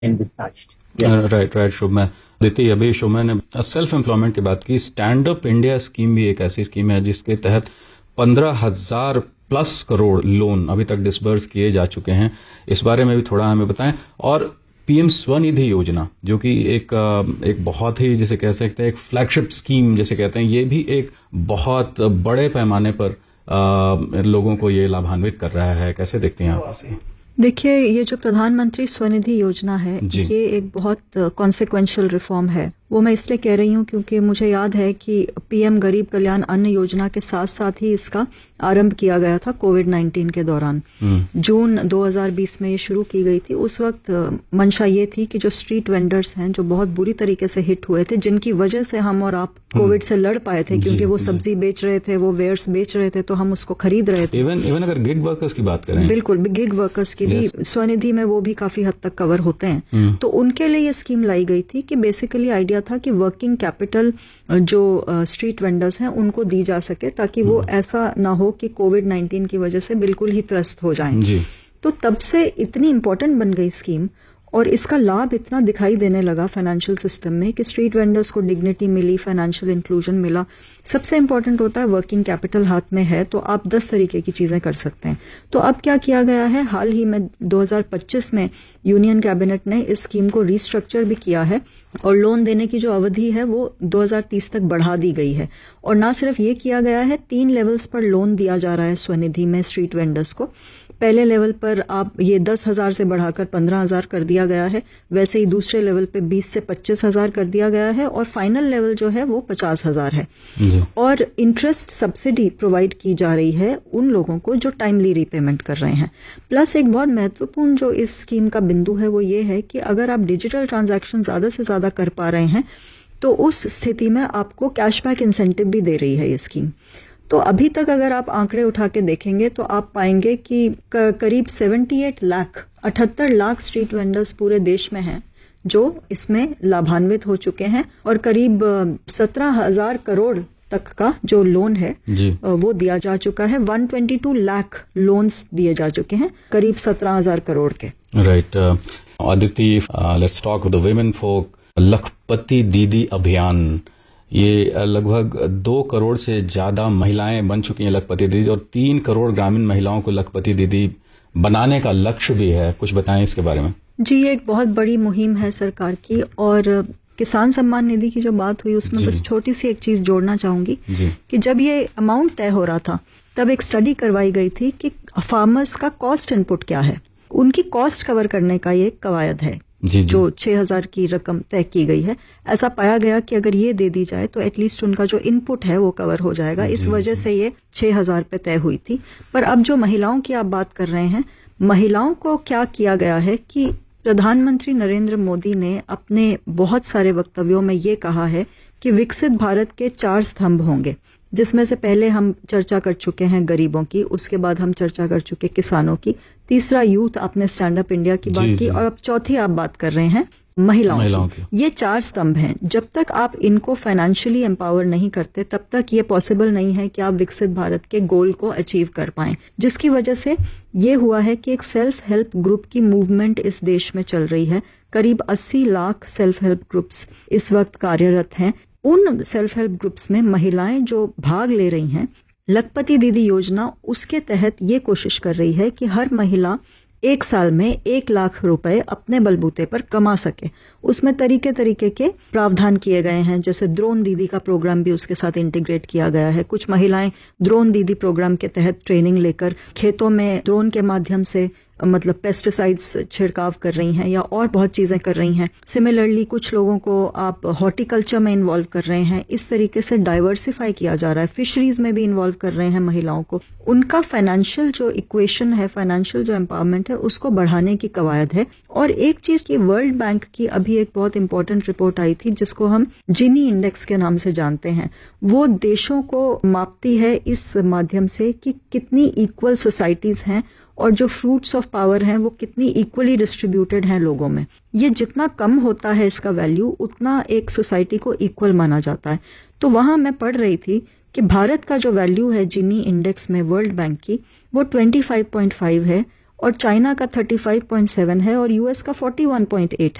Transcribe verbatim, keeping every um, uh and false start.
envisaged. Yes. Right right शुभमय दीदी, अभी शुभमय ने सेल्फ एम्प्लॉयमेंट की बात की। स्टैंड अप इंडिया स्कीम भी एक ऐसी स्कीम है जिसके तहत पंद्रह हजार प्लस करोड़ लोन अभी तक डिसबर्स किए जा चुके हैं। इस बारे में भी थोड़ा हमें बताएं। और पीएम स्वनिधि योजना जो कि एक एक बहुत ही जिसे कह सकते हैं एक फ्लैगशिप स्कीम जिसे कहते हैं, ये भी एक बहुत बड़े पैमाने पर आ, लोगों को ये लाभान्वित कर रहा है। कैसे देखते हैं आप इसे? देखिए, ये जो प्रधानमंत्री स्वनिधि योजना है ये एक बहुत कॉन्सिक्वेंशियल रिफॉर्म है। वो मैं इसलिए कह रही हूँ क्योंकि मुझे याद है कि पीएम गरीब कल्याण अन्न योजना के साथ साथ ही इसका आरंभ किया गया था कोविड नाइन्टीन के दौरान। जून दो हज़ार बीस में ये शुरू की गई थी। उस वक्त मंशा ये थी कि जो स्ट्रीट वेंडर्स हैं जो बहुत बुरी तरीके से हिट हुए थे, जिनकी वजह से हम और आप कोविड से लड़ पाए थे क्योंकि वो सब्जी बेच रहे थे, वो वेयर्स बेच रहे थे, तो हम उसको खरीद रहे थे। इवन इवन अगर गिग वर्कर्स की बात करें, बिल्कुल गिग वर्कर्स की भी स्वनिधि में वो भी काफी हद तक कवर होते हैं। तो उनके लिए ये स्कीम लाई गई थी कि बेसिकली आइडिया था कि वर्किंग कैपिटल जो स्ट्रीट वेंडर्स हैं उनको दी जा सके ताकि वो ऐसा ना हो कि कोविड नाइन्टीन की वजह से बिल्कुल ही त्रस्त हो जाएं। तो तब से इतनी इंपॉर्टेंट बन गई स्कीम और इसका लाभ इतना दिखाई देने लगा फाइनेंशियल सिस्टम में कि स्ट्रीट वेंडर्स को डिग्निटी मिली, फाइनेंशियल इंक्लूजन मिला। सबसे इंपॉर्टेंट होता है वर्किंग कैपिटल हाथ में है तो आप दस तरीके की चीजें कर सकते हैं। तो अब क्या किया गया है, हाल ही में दो हज़ार पच्चीस में यूनियन कैबिनेट ने इस स्कीम को रिस्ट्रक्चर भी किया है और लोन देने की जो अवधि है वो दो हज़ार तीस तक बढ़ा दी गई है। और ना सिर्फ ये किया गया है, तीन लेवल्स पर लोन दिया जा रहा है स्वनिधि में स्ट्रीट वेंडर्स को। पहले लेवल पर आप ये दस हजार से बढ़ाकर पंद्रह हजार कर दिया गया है, वैसे ही दूसरे लेवल पे बीस से पच्चीस हजार कर दिया गया है और फाइनल लेवल जो है वो पचास हजार है। और इंटरेस्ट सब्सिडी प्रोवाइड की जा रही है उन लोगों को जो टाइमली रीपेमेंट कर रहे हैं। प्लस एक बहुत महत्वपूर्ण जो इस स्कीम का बिंदु है वो ये है कि अगर आप डिजिटल ट्रांजैक्शन ज्यादा से ज्यादा कर पा रहे हैं तो उस स्थिति में आपको कैशबैक इंसेंटिव भी दे रही है ये स्कीम। तो अभी तक अगर आप आंकड़े उठा के देखेंगे तो आप पाएंगे कि करीब अठहत्तर लाख अठहत्तर लाख स्ट्रीट वेंडर्स पूरे देश में हैं जो इसमें लाभान्वित हो चुके हैं और करीब सत्रह हजार करोड़ तक का जो लोन है वो दिया जा चुका है। एक सौ बाईस लाख लोन्स दिए जा चुके हैं करीब सत्रह हजार करोड़ के। Right Aditi, let's talk the women for लखपति दीदी अभियान। ये लगभग दो करोड़ से ज्यादा महिलाएं बन चुकी हैं लखपति दीदी और तीन करोड़ ग्रामीण महिलाओं को लखपति दीदी बनाने का लक्ष्य भी है। कुछ बताएं इसके बारे में। जी, ये एक बहुत बड़ी मुहिम है सरकार की। और किसान सम्मान निधि की जो बात हुई उसमें बस छोटी सी एक चीज जोड़ना चाहूंगी कि जब ये अमाउंट तय हो रहा था तब एक स्टडी करवाई गई थी कि फार्मर्स का कॉस्ट इनपुट क्या है। उनकी कॉस्ट कवर करने का ये कवायद है जी जी। जो छह हजार की रकम तय की गई है। ऐसा पाया गया कि अगर ये दे दी जाए तो एटलीस्ट उनका जो इनपुट है वो कवर हो जाएगा। इस वजह से ये छह हजार पे तय हुई थी। पर अब जो महिलाओं की आप बात कर रहे हैं, महिलाओं को क्या किया गया है कि प्रधानमंत्री नरेंद्र मोदी ने अपने बहुत सारे वक्तव्यों में ये कहा है कि विकसित भारत के चार स्तंभ होंगे, जिसमें से पहले हम चर्चा कर चुके हैं गरीबों की, उसके बाद हम चर्चा कर चुके किसानों की, तीसरा यूथ, आपने स्टैंड अप इंडिया की बात की, और अब चौथी आप बात कर रहे हैं महिलाओं, महिलाओं की। की ये चार स्तंभ हैं। जब तक आप इनको फाइनेंशियली एम्पावर नहीं करते तब तक ये पॉसिबल नहीं है कि आप विकसित भारत के गोल को अचीव कर पाएं। जिसकी वजह से ये हुआ है कि एक सेल्फ हेल्प ग्रुप की मूवमेंट इस देश में चल रही है। करीब अस्सी लाख सेल्फ हेल्प ग्रुप्स इस वक्त कार्यरत हैं। उन सेल्फ हेल्प ग्रुप्स में महिलाएं जो भाग ले रही हैं, लखपति दीदी योजना उसके तहत ये कोशिश कर रही है कि हर महिला एक साल में एक लाख रुपए अपने बलबूते पर कमा सके। उसमें तरीके तरीके के प्रावधान किए गए हैं, जैसे ड्रोन दीदी का प्रोग्राम भी उसके साथ इंटीग्रेट किया गया है। कुछ महिलाएं ड्रोन दीदी प्रोग्राम के तहत ट्रेनिंग लेकर खेतों में ड्रोन के माध्यम से मतलब पेस्टिसाइड्स छिड़काव कर रही हैं या और बहुत चीजें कर रही हैं। सिमिलरली कुछ लोगों को आप हॉर्टिकल्चर में इन्वॉल्व कर रहे हैं। इस तरीके से डाइवर्सिफाई किया जा रहा है। फिशरीज में भी इन्वॉल्व कर रहे हैं महिलाओं को। उनका फाइनेंशियल जो इक्वेशन है, फाइनेंशियल जो एम्पावरमेंट है, उसको बढ़ाने की कवायद है। और एक चीज की वर्ल्ड बैंक की अभी एक बहुत इंपॉर्टेंट रिपोर्ट आई थी जिसको हम जिनी इंडेक्स के नाम से जानते हैं। वो देशों को मापती है इस माध्यम से कि कितनी इक्वल सोसाइटीज हैं और जो फ्रूट्स ऑफ पावर हैं वो कितनी इक्वली डिस्ट्रीब्यूटेड हैं लोगों में। ये जितना कम होता है इसका वैल्यू, उतना एक सोसाइटी को इक्वल माना जाता है। तो वहां मैं पढ़ रही थी कि भारत का जो वैल्यू है जिनी इंडेक्स में वर्ल्ड बैंक की, वो पच्चीस पॉइंट पाँच है और चाइना का थर्टी फाइव पॉइंट सेवन है और यूएस का फोर्टी वन पॉइंट एट